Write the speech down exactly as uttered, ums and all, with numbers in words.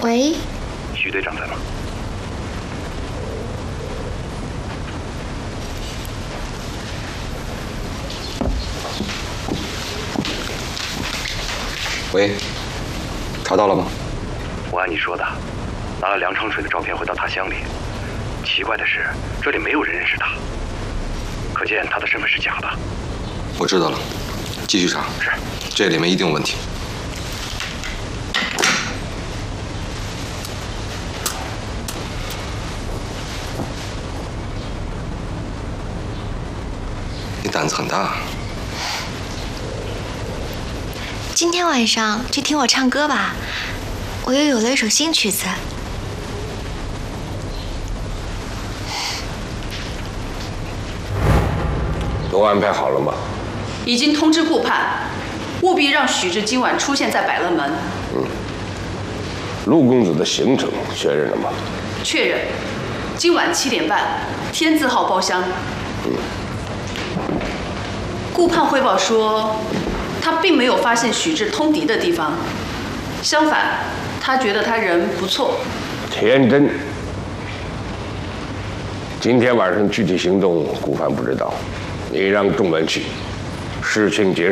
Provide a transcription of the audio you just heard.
喂， 徐队长在吗？ 喂，查到了吗？ 我按你说的，拿了梁长水的照片回到他乡里。奇怪的是，这里没有人认识他，可见他的身份是假的。 我知道了，继续查。 是， 这里面一定有问题。你胆子很大。 今天晚上去听我唱歌吧，我又有了一首新曲子。 都安排好了吗？ 已经通知顾盼，务必让许志今晚出现在百乐门。 嗯。陆公子的行程确认了吗？ 确认，今晚七点半，天字号包厢。 嗯。 顾盼汇报说，他并没有发现许志通敌的地方，相反，他觉得他人不错。 天真。今天晚上具体行动，顾盼不知道。你让众人去，事情结束。